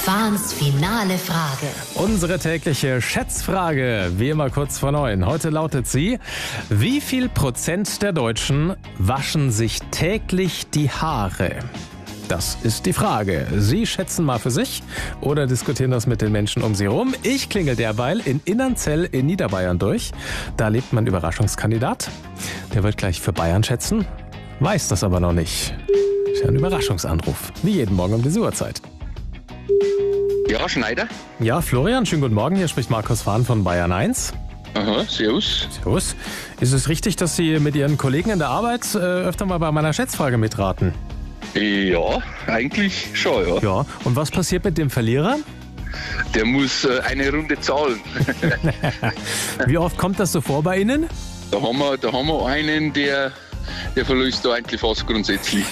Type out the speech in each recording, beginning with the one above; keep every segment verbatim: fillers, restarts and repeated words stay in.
Fahns finale Frage. Unsere tägliche Schätzfrage, wie immer kurz vor neun. Heute lautet sie: Wie viel Prozent der Deutschen waschen sich täglich die Haare? Das ist die Frage. Sie schätzen mal für sich oder diskutieren das mit den Menschen um Sie herum. Ich klingel derweil in Innernzell in Niederbayern durch. Da lebt mein Überraschungskandidat. Der wird gleich für Bayern schätzen, weiß das aber noch nicht. Ist ja ein Überraschungsanruf, wie jeden Morgen um diese Uhrzeit. Ja, Schneider. Ja, Florian, schönen guten Morgen. Hier spricht Markus Fahn von Bayern eins. Aha, servus. Servus. Ist es richtig, dass Sie mit Ihren Kollegen in der Arbeit äh, öfter mal bei meiner Schätzfrage mitraten? Ja, eigentlich schon, ja. Ja. Und was passiert mit dem Verlierer? Der muss äh, eine Runde zahlen. Wie oft kommt das so vor bei Ihnen? Da haben wir, da haben wir einen, der, der verlöst da eigentlich fast grundsätzlich.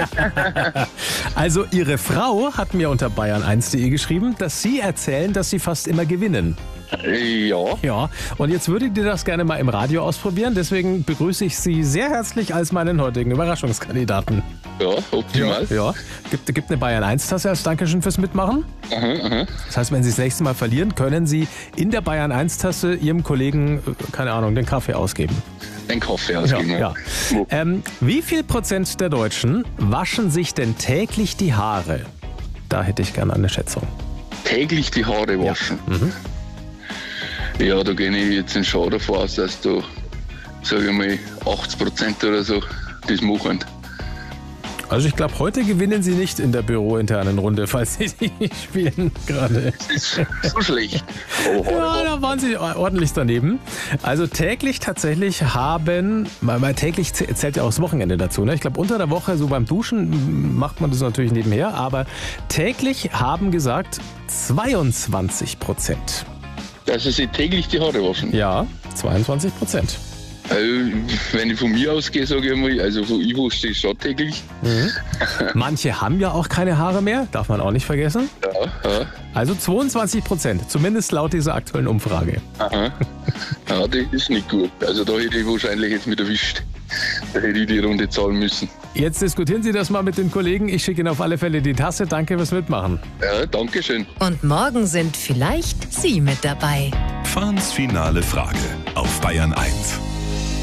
Also Ihre Frau hat mir unter bayern eins punkt de geschrieben, dass Sie erzählen, dass Sie fast immer gewinnen. Äh, ja, Ja, und jetzt würdet ihr das gerne mal im Radio ausprobieren. Deswegen begrüße ich Sie sehr herzlich als meinen heutigen Überraschungskandidaten. ja, optimal. Ja, gibt, gibt eine Bayern eins Tasse als Dankeschön fürs Mitmachen. Aha, aha. Das heißt, wenn Sie das nächste Mal verlieren, können Sie in der Bayern eins Tasse Ihrem Kollegen, äh, keine Ahnung, den Kaffee ausgeben. Ein Kaffee ausgeben. Ja. Ähm, wie viel Prozent der Deutschen waschen sich denn täglich die Haare? Da hätte ich gerne eine Schätzung. Täglich die Haare waschen. Mhm. Ja, da gehe ich jetzt schon davon aus, dass da, sage ich mal, achtzig Prozent oder so das machen. Also ich glaube, heute gewinnen Sie nicht in der bürointernen Runde, falls Sie die spielen gerade. Das ist so schlecht. Oh, Ja, da waren Sie ordentlich daneben. Also täglich tatsächlich haben, weil täglich zählt ja auch das Wochenende dazu. Ne? Ich glaube, unter der Woche, so beim Duschen, macht man das natürlich nebenher. Aber täglich haben gesagt zweiundzwanzig Prozent. Dass sie sich täglich die Haare waschen. Ja, zweiundzwanzig Prozent. Also, wenn ich von mir ausgehe, sage ich mal, also von ich wasche ich schon täglich. Manche haben ja auch keine Haare mehr, darf man auch nicht vergessen. Ja, ja. Also zweiundzwanzig Prozent, zumindest laut dieser aktuellen Umfrage. Aha. Ja, das ist nicht gut. Also da hätte ich wahrscheinlich jetzt mit erwischt. Da hätte ich die Runde zahlen müssen. Jetzt diskutieren Sie das mal mit den Kollegen. Ich schicke Ihnen auf alle Fälle die Tasse. Danke fürs Mitmachen. Ja, danke schön. Und morgen sind vielleicht Sie mit dabei. Fahns finale Frage auf Bayern eins.